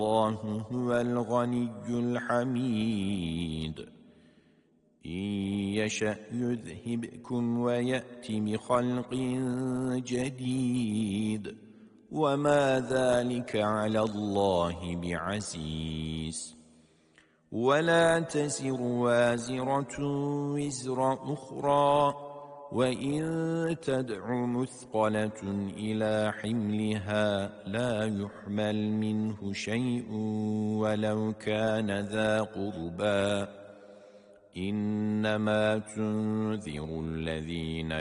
الله هو الغني الحميد إن يشأ يذهبكم ويأت بخلق جديد وما ذلك على الله بعزيز ولا تزر وازرة وزر أخرى وإن تدع مثقلة إلى حملها لا يحمل منه شيء ولو كان ذا قربى إنما تنذر الذين